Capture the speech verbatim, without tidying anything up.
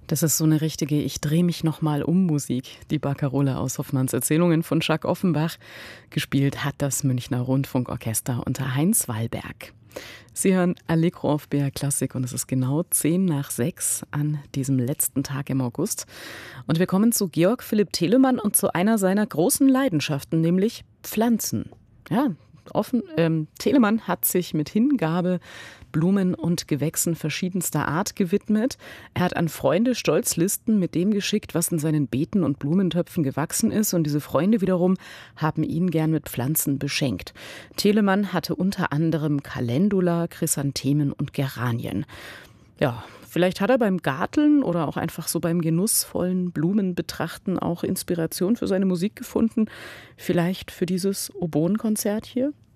Das ist so eine richtige „Ich drehe mich noch mal um“ Musik, die Barcarola aus Hoffmanns Erzählungen von Jacques Offenbach. Gespielt hat das Münchner Rundfunkorchester unter Heinz Wallberg. Sie hören Allegro auf B R Klassik und es ist genau zehn nach sechs an diesem letzten Tag im August. Und wir kommen zu Georg Philipp Telemann und zu einer seiner großen Leidenschaften, nämlich Pflanzen. Ja, offen, ähm, Telemann hat sich mit Hingabe Blumen und Gewächsen verschiedenster Art gewidmet. Er hat an Freunde Stolzlisten mit dem geschickt, was in seinen Beeten und Blumentöpfen gewachsen ist. Und diese Freunde wiederum haben ihn gern mit Pflanzen beschenkt. Telemann hatte unter anderem Calendula, Chrysanthemen und Geranien. Ja, vielleicht hat er beim Garteln oder auch einfach so beim genussvollen Blumenbetrachten auch Inspiration für seine Musik gefunden. Vielleicht für dieses Oboenkonzert hier.